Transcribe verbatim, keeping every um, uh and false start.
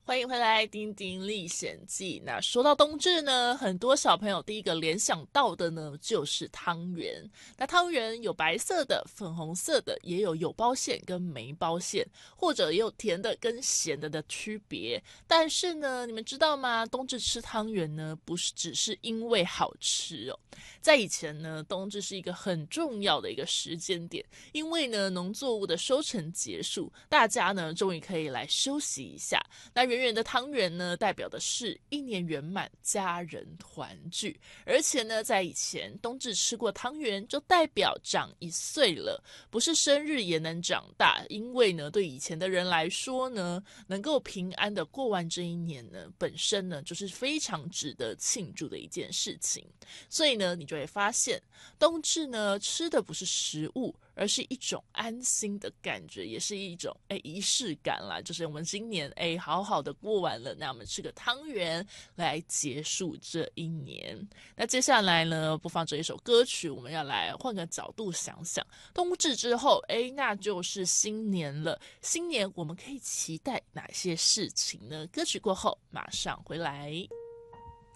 欢迎回来《丁丁历险记》。那说到冬至呢，很多小朋友第一个联想到的呢就是汤圆。那汤圆有白色的、粉红色的，也有有包馅跟没包馅，或者也有甜的跟咸的的区别。但是呢，你们知道吗？冬至吃汤圆呢，不是只是因为好吃哦。在以前呢，冬至是一个很重要的一个时间点，因为呢，农作物的收成结束，大家呢终于可以来休息一下。那圆圆的汤圆呢，代表的是一年圆满，家人团聚。而且呢，在以前冬至吃过汤圆，就代表长一岁了，不是生日也能长大。因为呢，对以前的人来说呢，能够平安的过完这一年呢，本身呢就是非常值得庆祝的一件事情。所以呢，你就会发现，冬至呢吃的不是食物，而是一种安心的感觉，也是一种哎仪式感啦。就是我们今年哎好好的过完了，那我们吃个汤圆来结束这一年。那接下来呢，播放这一首歌曲，我们要来换个角度想想，冬至之后，哎，那就是新年了。新年我们可以期待哪些事情呢？歌曲过后马上回来。